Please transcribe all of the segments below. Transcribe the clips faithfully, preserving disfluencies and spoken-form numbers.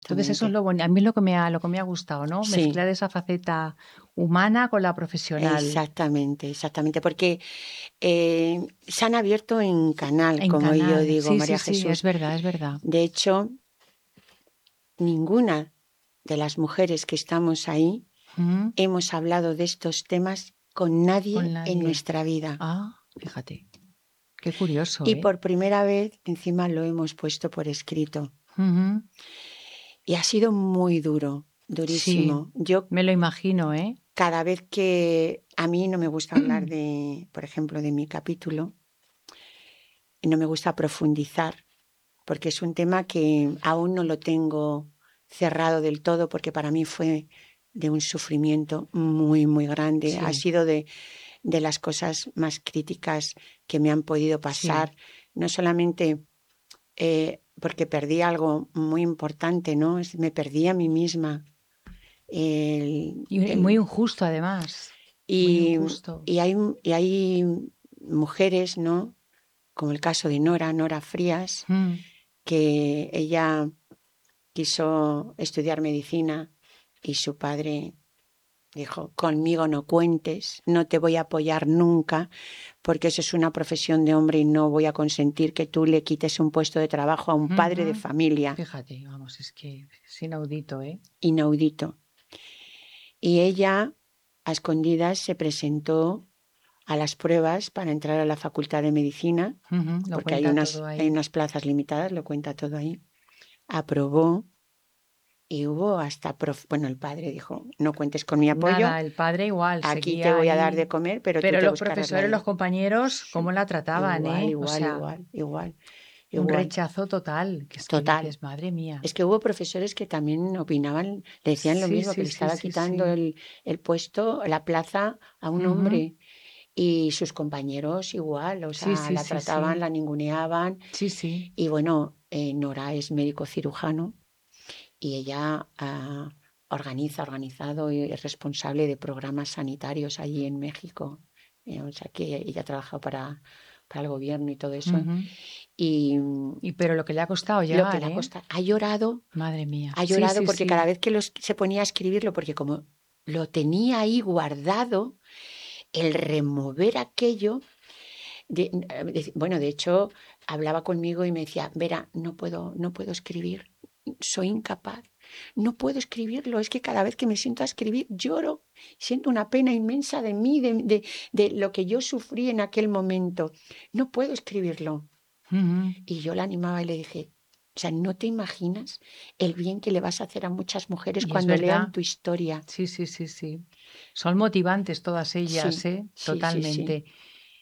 Entonces eso es exactamente. lo bonito. A mí es lo que me ha, lo que me ha gustado, ¿no? Sí, Mezclar esa faceta humana con la profesional. exactamente, exactamente, porque eh, se han abierto en canal, En como yo canal. digo, Sí, sí, María sí, es Jesús. verdad, es verdad. De hecho, ninguna de las mujeres que estamos ahí Mm, hemos hablado de estos temas con Con nadie en nadie. nuestra vida. Ah, fíjate. Qué curioso, Y ¿eh? por primera vez, encima lo hemos puesto por escrito. Ujú. Y ha sido muy duro, Sí, durísimo. Yo me lo imagino, ¿eh? cada vez que a mí no me gusta hablar de, por ejemplo, de mi capítulo, no me gusta profundizar, porque es un tema que aún no lo tengo cerrado del todo, porque para mí fue de un sufrimiento muy, muy grande. Ha Sí, sido de, de las cosas más críticas que me han podido sí. pasar, no solamente eh, porque perdí algo muy importante, ¿no? Es- Me perdí a mí misma. El, Y muy el- injusto, además. Muy y, injusto. y hay, y hay mujeres, ¿no? Como el caso de Nora, Nora Frías, Mm. que ella quiso estudiar medicina y su padre dijo, conmigo no cuentes, no te voy a apoyar nunca, porque eso es una profesión de hombre y no voy a consentir que tú le quites un puesto de trabajo a un padre de Ujú. familia. Fíjate, vamos, es que es inaudito, ¿eh? Inaudito. Y ella, a escondidas, se presentó a las pruebas para entrar a la Facultad de Medicina, Ujú, lo porque hay cuenta unas, todo hay ahí. unas plazas limitadas, lo cuenta todo ahí. Aprobó y hubo hasta, prof, bueno, el padre dijo, no cuentes con mi apoyo, Nada, el padre igual, aquí te seguía voy a dar de ahí. comer, pero tú Pero te los buscarás la profesores, los vida. compañeros, ¿cómo Sí, la trataban, igual, eh? O igual, sea, igual, igual, un igual. rechazo total, que es que Total. dices, madre mía. Es que hubo profesores que también opinaban, le decían lo Sí, mismo, que sí, le sí, estaba sí, quitando sí. el, el puesto, la plaza a un Ujú. hombre. Y sus compañeros igual, o Sí, sea, sí, la sí, trataban, sí. la ninguneaban. Sí, sí. Y bueno, eh, Nora es médico cirujano y ella ah, organiza, organizado y es responsable de programas sanitarios allí en México. Eh, o sea, que ella ha trabajado para, para el gobierno y todo eso. Ujú. Y mm, Y pero lo que le ha costado lo que llegar, le ha ¿eh? costado, ha llorado, Madre mía. ha Sí, llorado sí, porque cada sí. vez que los, se ponía a escribirlo, porque como lo tenía ahí guardado, el remover aquello. De- de- bueno, de hecho, hablaba conmigo y me decía, Vera, no puedo, no puedo escribir, soy incapaz, no puedo escribirlo, es que cada vez que me siento a escribir lloro, siento una pena inmensa de mí, de, de, de lo que yo sufrí en aquel momento, no puedo escribirlo. Ujú. Y yo la animaba y le dije, o sea, no te imaginas el bien que le vas a hacer a muchas mujeres Y es cuando lean verdad. tu historia. Sí, sí, sí, sí. Son motivantes todas ellas, Sí, ¿eh? sí, sí, sí. Totalmente.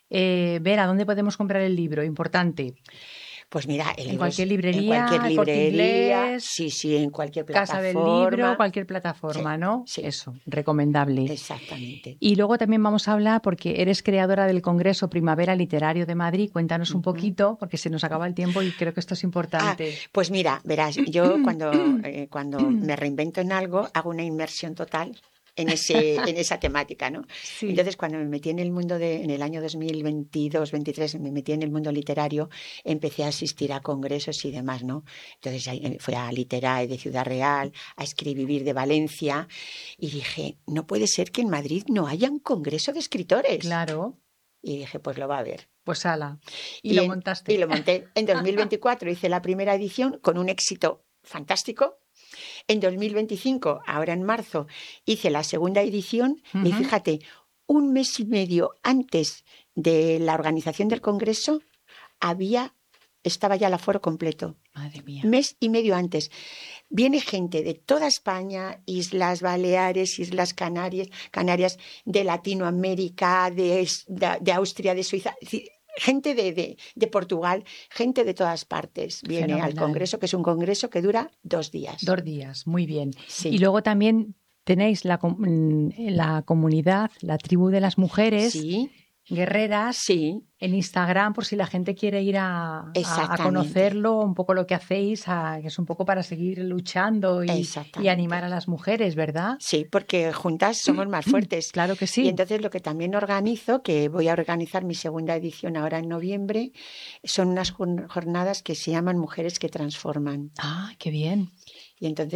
Eh, Vera, ¿dónde podemos comprar el libro? Importante. Pues mira, el En libro cualquier es en cualquier librería, El Corte librería, Inglés, sí, sí, en cualquier Casa del Libro, plataforma. cualquier Sí, plataforma, ¿no? sí, Eso, recomendable. exactamente. Y luego también vamos a hablar, porque eres creadora del Congreso Primavera Literario de Madrid. Cuéntanos un Ujú. poquito, porque se nos acaba el tiempo y creo que esto es Ah, importante. pues mira, verás, yo cuando, eh, cuando me reinvento en algo, hago una inmersión total en ese, en esa temática, ¿no? Sí. Entonces, cuando me metí en el mundo de, en el año dos mil veintidós, veintitrés, me metí en el mundo literario, empecé a asistir a congresos y demás, ¿no? Entonces, ahí, eh, fui a Literae de Ciudad Real, a Escribir de Valencia, y dije, no puede ser que en Madrid no haya un congreso de escritores. Claro, Y dije, pues lo va a haber. pues ala. Y Y, lo en, y montaste. lo monté. En dos mil veinticuatro hice la primera edición con un éxito fantástico. En dos mil veinticinco, ahora en marzo, hice la segunda edición y Ujú. fíjate, un mes y medio antes de la organización del Congreso había, estaba ya el aforo completo. Madre mía. Mes y medio antes. Viene gente de toda España, Islas Baleares, Islas Canarias, Canarias, de Latinoamérica, de, de, de Austria, de Suiza. Gente de, de, de Portugal, gente de todas partes viene al Fenomenal. Congreso, que es un congreso que dura dos días. Dos días, muy bien. Y Sí, luego también tenéis la, com- mm, la comunidad, la tribu de las mujeres sí, guerreras sí, en Instagram, por si la gente quiere ir a, a- a exactamente, conocerlo, un poco lo que hacéis, a- que es un poco para seguir luchando y, y animar a exactamente. las mujeres, ¿verdad? Sí, porque juntas somos más fuertes. Claro que Y sí. entonces lo que también organizo, que voy a organizar mi segunda edición ahora en noviembre, son unas jornadas que se llaman Mujeres que Transforman. Ah, qué bien. Y entonces